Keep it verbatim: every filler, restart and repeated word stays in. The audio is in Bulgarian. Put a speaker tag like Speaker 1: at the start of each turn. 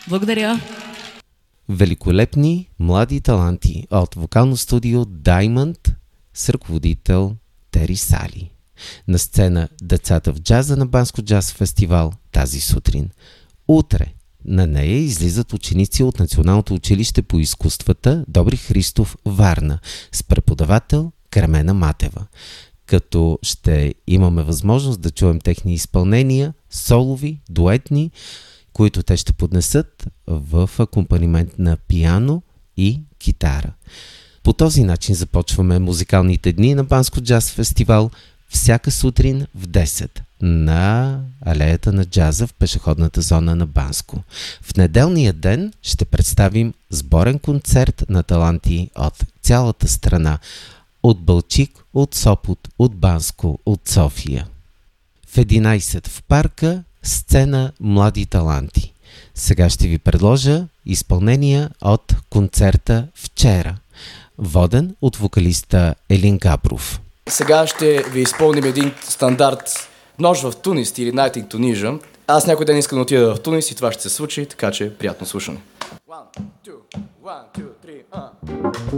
Speaker 1: Благодаря.
Speaker 2: Великолепни млади таланти от вокално студио Diamond с ръководител Тери Сали. На сцена децата в джаза на Банско джаз фестивал тази сутрин. Утре на нея излизат ученици от Националното училище по изкуствата Добри Христов Варна с преподавател Кремена Матева. Като ще имаме възможност да чуем техни изпълнения, солови, дуетни, които те ще поднесат в акомпанимент на пиано и китара. По този начин започваме музикалните дни на Банско джаз фестивал всяка сутрин в десет на алеята на джаза в пешеходната зона на Банско. В неделния ден ще представим сборен концерт на таланти от цялата страна. От Балчик, от Сопот, от Банско, от София. В единайсет в парка сцена млади таланти. Сега ще ви предложа изпълнения от концерта вчера, воден от вокалиста Елин Габров.
Speaker 3: Сега ще ви изпълним един стандарт "Нощ в Тунис" или "Night in Tunisia". Аз някой ден искам да отида в Тунис и това ще се случи, така че приятно слушане. One, two, one, two, three, uh.